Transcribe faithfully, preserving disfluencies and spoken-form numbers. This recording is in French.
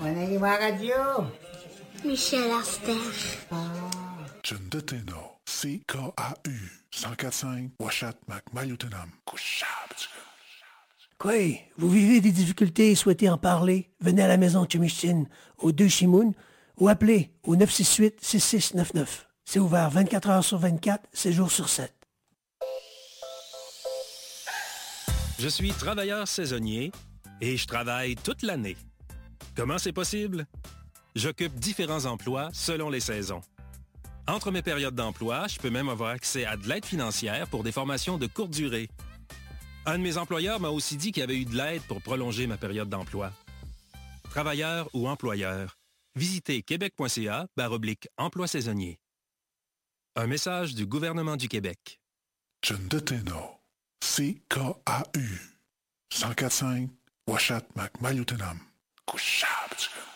On a ma radio. Michel Asperge. Ah. John Deteno, C K A U, cent quatre cinq, Washat McMayutenam, Couchab. Quoi? Vous vivez des difficultés et souhaitez en parler? Venez à la maison Chimichine, au deux Chimoun, ou appelez au neuf six huit, six six neuf neuf. C'est ouvert vingt-quatre heures sur vingt-quatre, sept jours sur sept. Je suis travailleur saisonnier et je travaille toute l'année. Comment c'est possible? J'occupe différents emplois selon les saisons. Entre mes périodes d'emploi, je peux même avoir accès à de l'aide financière pour des formations de courte durée. Un de mes employeurs m'a aussi dit qu'il y avait eu de l'aide pour prolonger ma période d'emploi. Travailleur ou employeur, visitez québec.ca barre oblique emploi saisonnier. Un message du gouvernement du Québec. John Deteno, C K A U, cent quatre cinq, Washat McMayutenam, Couchab.